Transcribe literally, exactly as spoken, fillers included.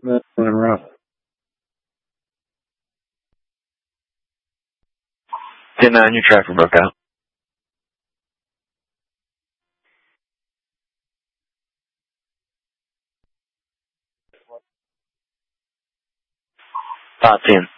That's rough. ten nine, your traffic broke out. five ten.